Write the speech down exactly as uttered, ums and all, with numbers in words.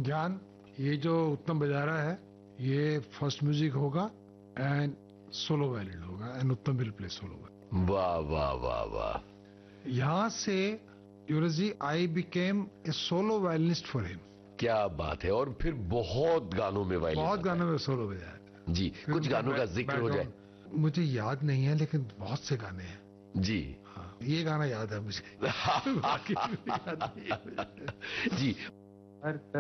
ज्ञान, ये जो उत्तम बजा रहा है ये फर्स्ट म्यूजिक होगा एंड सोलो वायलिन होगा एंड उत्तम विल प्ले सोलो। वाह वाह वाह वाह। यहाँ से युवराज जी I became a solo violinist for him. क्या बात है। और फिर बहुत गानों में वायलिन, बहुत गानों में सोलो बजाया जी। कुछ गानों का जिक्र हो जाए। मुझे याद नहीं है लेकिन बहुत से गाने हैं जी। हाँ, ये गाना याद है मुझे। बाकी याद नहीं है। जी।